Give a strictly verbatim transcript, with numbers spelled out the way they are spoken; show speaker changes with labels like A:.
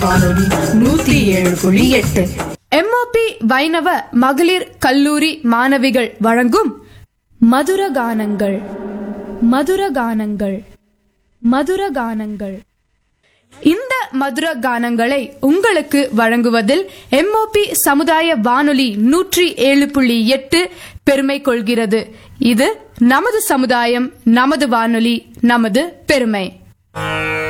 A: வானொலி நூத்தி ஏழு புள்ளி எட்டு.
B: எம்ஓபி வைணவ மகளிர் கல்லூரி மாணவிகள் வழங்கும் மதுரகானங்கள் மதுரகானங்கள் மதுரகானங்கள். இந்த மதுர கானங்களை உங்களுக்கு வழங்குவதில் எம்ஓபி சமுதாய வானொலி நூற்றி ஏழு புள்ளி எட்டு பெருமை கொள்கிறது. இது நமது சமுதாயம், நமது வானொலி, நமது பெருமை.